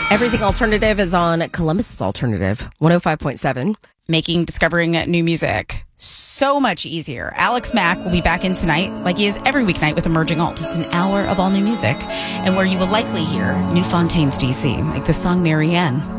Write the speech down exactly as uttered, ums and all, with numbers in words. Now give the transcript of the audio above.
Everything Alternative is on Columbus's Alternative, one oh five point seven. Making discovering new music so much easier. Alex Mack will be back in tonight, like he is every weeknight with Emerging Alt. It's an hour of all new music, and where you will likely hear New Fontaine's D C, like the song Marianne.